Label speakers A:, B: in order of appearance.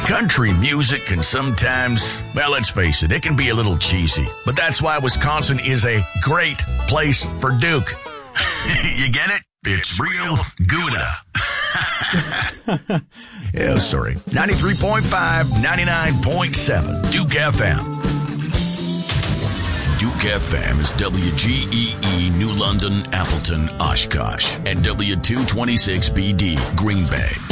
A: Country music can sometimes, well, let's face it, it can be a little cheesy. But that's why Wisconsin is a great place for Duke. You get it? It's real Gouda. Oh, sorry. 93.5, 99.7, Duke FM. Duke FM is WGEE, New London, Appleton, Oshkosh, and W226BD, Green Bay.